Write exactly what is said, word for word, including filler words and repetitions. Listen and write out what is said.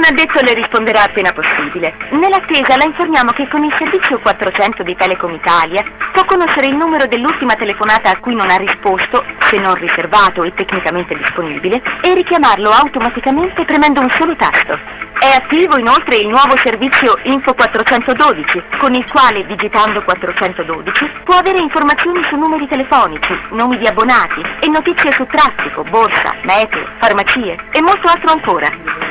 Un addetto le risponderà appena possibile. Nell'attesa la informiamo che con il servizio quattrocento di Telecom Italia può conoscere il numero dell'ultima telefonata a cui non ha risposto, se non riservato e tecnicamente disponibile, e richiamarlo automaticamente premendo un solo tasto. È attivo inoltre il nuovo servizio Info quattrocentododici, con il quale, digitando quattrocentododici, può avere informazioni su numeri telefonici, nomi di abbonati e notizie su traffico, borsa, meteo, farmacie e molto altro ancora.